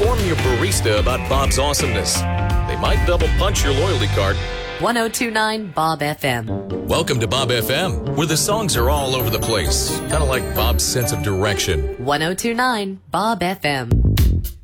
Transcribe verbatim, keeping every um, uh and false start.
inform your barista about Bob's awesomeness. They might double punch your loyalty card. one oh two point nine Bob F M. Welcome to Bob F M, where the songs are all over the place. Kind of like Bob's sense of direction. one oh two point nine Bob F M.